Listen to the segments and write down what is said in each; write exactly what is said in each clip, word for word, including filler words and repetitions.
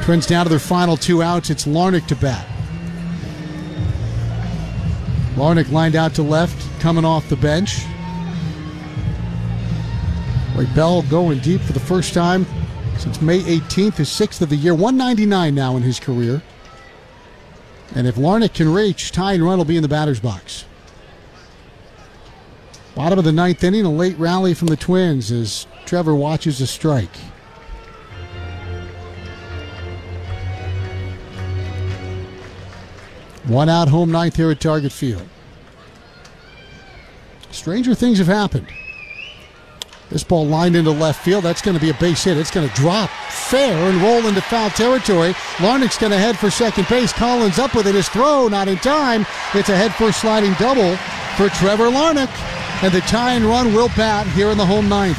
Twins down to their final two outs. It's Larnach to bat. Larnach lined out to left, coming off the bench. Ray Bell going deep for the first time since May eighteenth, his sixth of the year. one ninety-nine now in his career. And if Larnach can reach, tying run will be in the batter's box. Bottom of the ninth inning, a late rally from the Twins as Trevor watches a strike. One out, home ninth here at Target Field. Stranger things have happened. This ball lined into left field. That's going to be a base hit. It's going to drop fair and roll into foul territory. Larnach's going to head for second base. Collins up with it. His throw, not in time. It's a head-first sliding double for Trevor Larnach. And the tying run will bat here in the home ninth.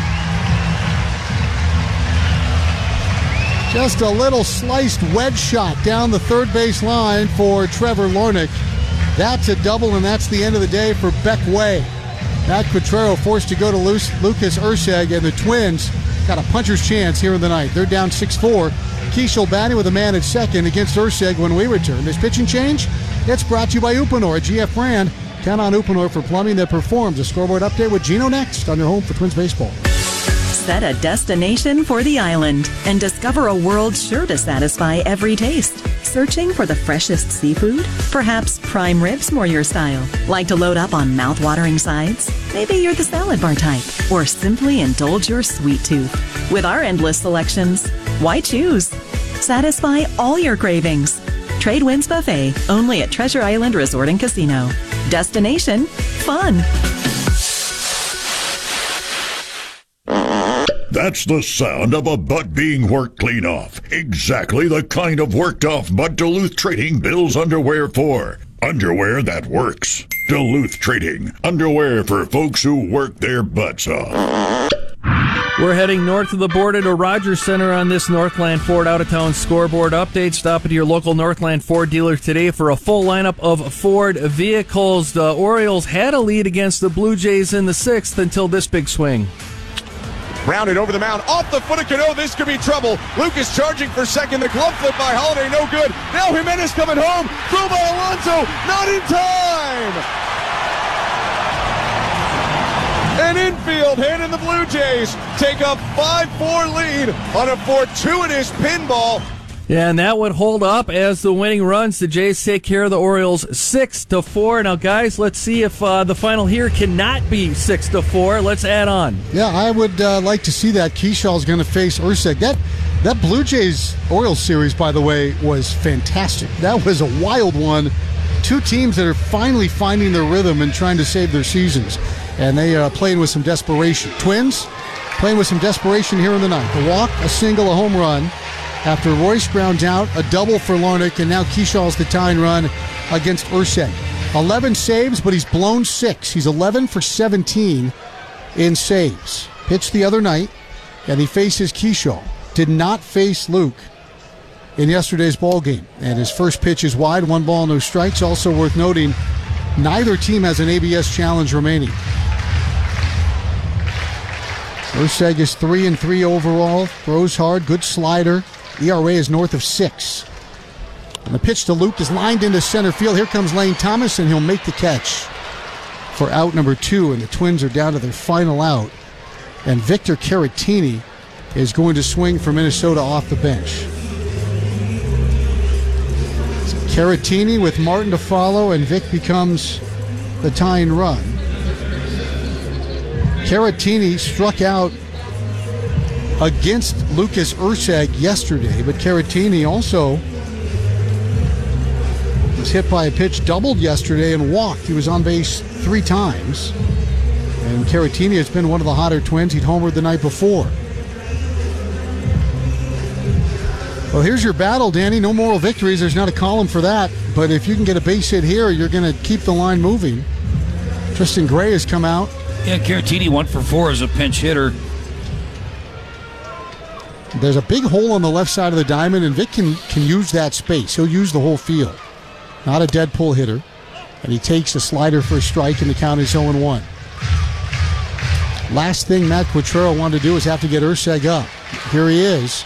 Just a little sliced wedge shot down the third base line for Trevor Larnach. That's a double, and that's the end of the day for Beck Way. Matt Quatrero forced to go to Lucas Erceg, and the Twins got a puncher's chance here in the ninth. They're down six four. Keishel batting with a man at second against Erceg when we return. This pitching change, it's brought to you by Uponor, a G F brand. Count on Uponor for plumbing that performs. A scoreboard update with Gino next on your home for Twins baseball. Set a destination for the island and discover a world sure to satisfy every taste. Searching for the freshest seafood? Perhaps prime ribs more your style. Like to load up on mouth-watering sides? Maybe you're the salad bar type. Or simply indulge your sweet tooth. With our endless selections, why choose? Satisfy all your cravings. Trade Winds Buffet, only at Treasure Island Resort and Casino. Destination, fun. That's the sound of a butt being worked clean off. Exactly the kind of worked off butt Duluth Trading builds underwear for. Underwear that works. Duluth Trading. Underwear for folks who work their butts off. We're heading north of the border to Rogers Center on this Northland Ford out-of-town scoreboard update. Stop at your local Northland Ford dealer today for a full lineup of Ford vehicles. The Orioles had a lead against the Blue Jays in the sixth until this big swing. Rounded over the mound, off the foot of Cano, this could be trouble. Lucas charging for second, the glove flip by Holiday, no good. Now Jimenez coming home, throw by Alonso, not in time! And infield, and the Blue Jays take a five four lead on a fortuitous pinball. Yeah, and that would hold up as the winning runs. The Jays take care of the Orioles six to four. Now, guys, let's see if uh, the final here cannot be six to four. Let's add on. Yeah, I would uh, like to see that. Keyshal's going to face Erceg. That that Blue Jays Orioles series, by the way, was fantastic. That was a wild one. Two teams that are finally finding their rhythm and trying to save their seasons. And they are uh, playing with some desperation. Twins playing with some desperation here in the ninth. A walk, a single, a home run. After Royce grounds out, a double for Larnach, and now Keyshal's the tying run against Erceg. eleven saves, but he's blown six. He's eleven for seventeen in saves. Pitched the other night, and he faces Keishal. Did not face Luke in yesterday's ball game. And his first pitch is wide, one ball, no strikes. Also worth noting, neither team has an A B S challenge remaining. Erceg is three and three overall, throws hard, good slider. E R A is north of six. And the pitch to Luke is lined into center field. Here comes Lane Thomas, and he'll make the catch for out number two. And the Twins are down to their final out. And Victor Caratini is going to swing for Minnesota off the bench. So Caratini with Martin to follow, and Vic becomes the tying run. Caratini struck out against Lucas Erceg yesterday, but Caratini also was hit by a pitch, doubled yesterday, and walked. He was on base three times. And Caratini has been one of the hotter Twins. He'd homered the night before. Well, here's your battle, Danny. No moral victories. There's not a column for that. But if you can get a base hit here, you're going to keep the line moving. Tristan Gray has come out. Yeah, Caratini one for four as a pinch hitter. There's a big hole on the left side of the diamond, and Vic can, can use that space. He'll use the whole field. Not a dead pull hitter. And he takes a slider for a strike, and the count is oh and one. Last thing Matt Quatrero wanted to do is have to get Erceg up. Here he is.